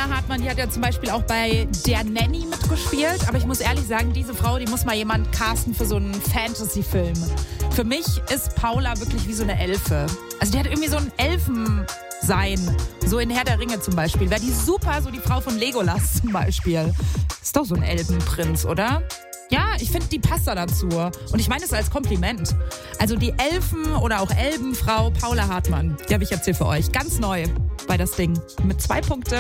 Paula Hartmann, die hat ja zum Beispiel auch bei Der Nanny mitgespielt. Aber ich muss ehrlich sagen, diese Frau, die muss mal jemand casten für so einen Fantasy-Film. Für mich ist Paula wirklich wie so eine Elfe. Also die hat irgendwie so ein Elfensein. So in Herr der Ringe zum Beispiel. Wäre die super, so die Frau von Legolas zum Beispiel. Ist doch so ein Elbenprinz, oder? Ja, ich finde, die passt da dazu. Und ich meine es als Kompliment. Also die Elfen- oder auch Elbenfrau Paula Hartmann, die habe ich jetzt hier für euch. Ganz neu bei das Ding. Mit 2 Punkten.